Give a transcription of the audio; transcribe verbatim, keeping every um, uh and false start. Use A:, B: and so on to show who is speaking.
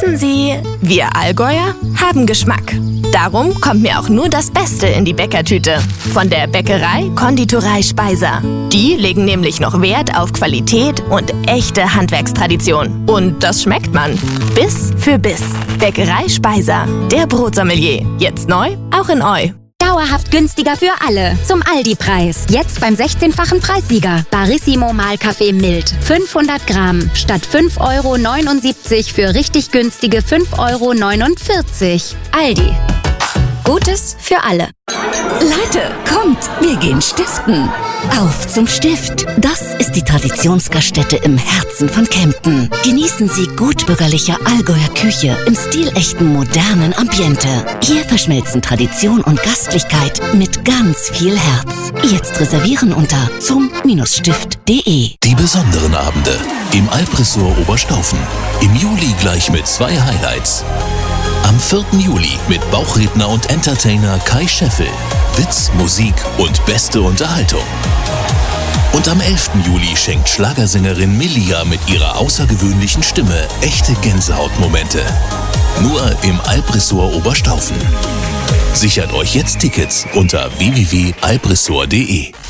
A: Wissen Sie, wir Allgäuer haben Geschmack. Darum kommt mir auch nur das Beste in die Bäckertüte. Von der Bäckerei Konditorei Speiser. Die legen nämlich noch Wert auf Qualität und echte Handwerkstradition. Und das schmeckt man. Biss für Biss. Bäckerei Speiser. Der Brotsommelier. Jetzt neu, auch in Eu.
B: Dauerhaft günstiger für alle. Zum Aldi-Preis. Jetzt beim sechzehnfachen Preissieger. Barissimo Mahlkaffee mild. fünfhundert Gramm. Statt fünf Euro neunundsiebzig für richtig günstige fünf Euro neunundvierzig. Aldi. Gutes für alle.
C: Leute, kommt, wir gehen stiften. Auf zum Stift. Das ist die Traditionsgaststätte im Herzen von Kempten. Genießen Sie gutbürgerliche Allgäuer Küche im stilechten modernen Ambiente. Hier verschmelzen Tradition und Gastlichkeit mit ganz viel Herz. Jetzt reservieren unter zum Stift punkt de.
D: Die besonderen Abende im Alpressort Oberstaufen. Im Juli gleich mit zwei Highlights. Am vierten Juli mit Bauchredner und Entertainer Kai Scheffel. Witz, Musik und beste Unterhaltung. Und am elften Juli schenkt Schlagersängerin Melia mit ihrer außergewöhnlichen Stimme echte Gänsehautmomente. Nur im Alpressort Oberstaufen. Sichert euch jetzt Tickets unter w w w punkt alpressort punkt de.